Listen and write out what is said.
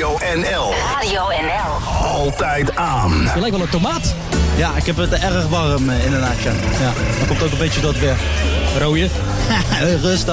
Radio NL. Radio NL. Altijd aan. Je lijkt wel een tomaat. Ja, ik heb het erg warm inderdaad. Ja. Dat komt ook een beetje door het weer. Rooie. Rustig.